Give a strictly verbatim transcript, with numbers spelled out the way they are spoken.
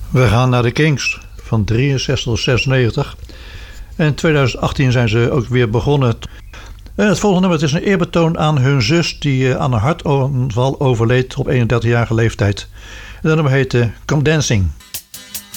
We gaan naar de Kings van drieënzestig tot zesennegentig. En in tweeduizend achttien zijn ze ook weer begonnen. En het volgende nummer is een eerbetoon aan hun zus die aan een hartaanval overleed op eenendertigjarige leeftijd. En dat nummer heet Come Dancing.